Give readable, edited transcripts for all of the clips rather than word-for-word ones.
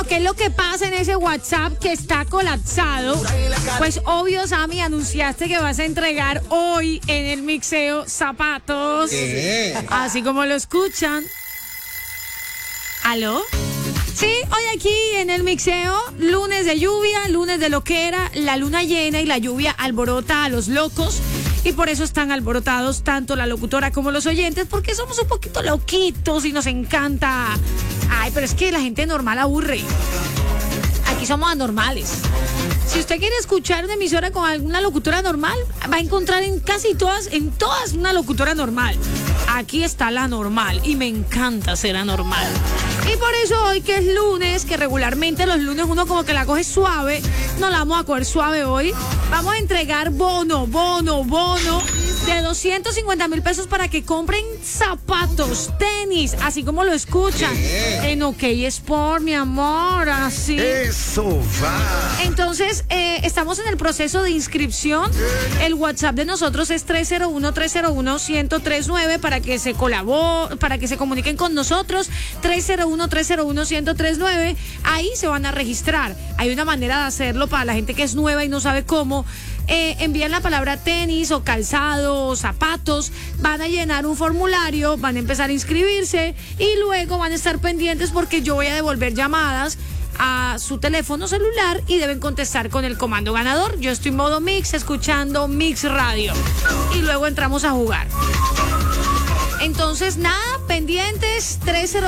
¿Qué es lo que pasa en ese WhatsApp que está colapsado? Pues obvio, Sammy, anunciaste que vas a entregar hoy en el mixeo zapatos. ¿Qué? Así como lo escuchan. ¿Aló? Sí, hoy aquí en el mixeo, lunes de lluvia, lunes de loquera, la luna llena y la lluvia alborota a los locos. Y por eso están alborotados tanto la locutora como los oyentes, porque somos un poquito loquitos y nos encanta. Ay, pero es que la gente normal aburre. Aquí somos anormales. Si usted quiere escuchar una emisora con alguna locutora normal, va a encontrar en todas una locutora normal. Aquí está la normal y me encanta ser anormal. Y por eso hoy que es lunes, que regularmente los lunes uno como que la coge suave, no la vamos a coger suave hoy. Vamos a entregar bono de 250,000 pesos para que compren zapatos, tenis, así como lo escuchan. En OK Sport, mi amor, así. Eso va. Entonces, estamos en el proceso de inscripción. El WhatsApp de nosotros es 301-301-1039 para que se para que se comuniquen con nosotros. 301-301-1039. Ahí se van a registrar. Hay una manera de hacerlo para la gente que es nueva y no sabe cómo. Envían la palabra tenis o calzado o zapatos, van a llenar un formulario, van a empezar a inscribirse y luego van a estar pendientes porque yo voy a devolver llamadas a su teléfono celular y deben contestar con el comando ganador. Yo estoy en modo mix, escuchando Mix Radio y luego entramos a jugar. Entonces, nada, pendientes,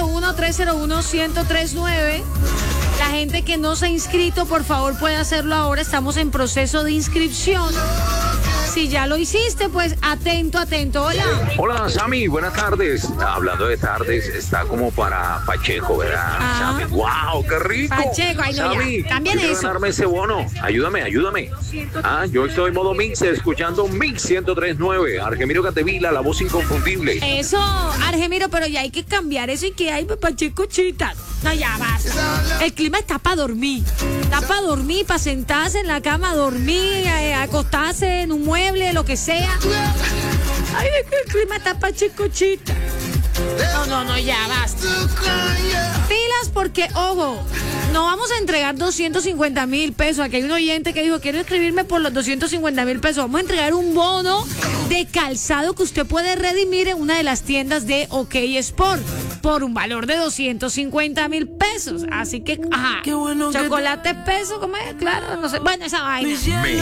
301-301-1039. La gente que no se ha inscrito, por favor, puede hacerlo ahora. Estamos en proceso de inscripción. Si ya lo hiciste, pues atento. Hola. Hola, Sammy, buenas tardes. Hablando de tardes, está como para Pacheco, ¿verdad? Sammy, wow, qué rico. Pacheco, ay no, Sammy, ya, cambien quiero eso. ganarme ese bono. Ayúdame. Yo estoy en modo mix, escuchando Mix 103.9. Argemiro Catevila, la voz inconfundible. Eso, Argemiro, pero ya hay que cambiar eso y que hay Pacheco chita. No, ya vas. El clima está para dormir. Está para dormir, para sentarse en la cama a dormir, acostarse en un mueble, lo que sea. Ay, es que el clima está para chicochita. No, ya basta. Pilas porque, ojo, no vamos a entregar 250,000 pesos. Aquí hay un oyente que dijo, quiero escribirme por los 250,000 pesos. Vamos a entregar un bono de calzado que usted puede redimir en una de las tiendas de OK Sport por un valor de 250,000 pesos. Así que, ajá, chocolate peso, ¿cómo es? Claro, no sé. Bueno, esa vaina.